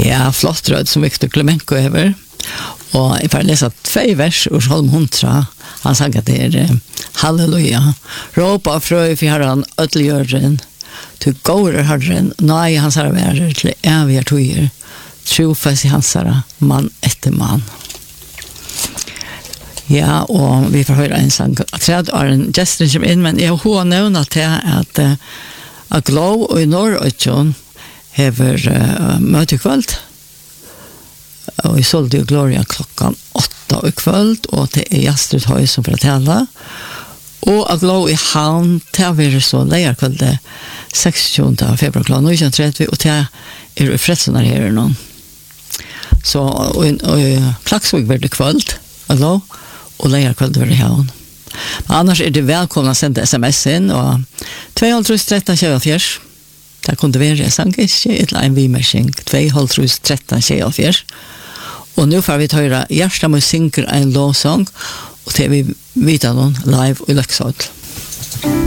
Ja, flott rød som Victor Klemenko över. Och jag får läsa 2 vers ur Salm 100. Han sa att det är halleluja. Ropa fröj för Herren ödlegjörren. Du går Herren. Nej, hans herre värer till eviga tojer. Trofast i hans herre, man efter man. Ja, och vi får höra en sang. Jag tror en gästen som in, men jag har nämnt till att Glow och i Norrötjon har mötekväll. Och i Soldi och Gloria klockan 8 i kväll, och det är Jastrid Höj som förtäller. Och att Glow i Havn, det är så lejarkväll 16 februari klockan 19.30, och det är i Fredssonar här någon. Så och Klaxvik blir det kväll, att Glow, och lejarkväll blir det Havn. Men annars är det välkomna att sända sms in, och 2,13 det kunde være, jeg sang ikke en vimersing, 2,13 og nu får vi høre Gjerstamo synger en lovsang, og det vi videre noen live i Løksøl.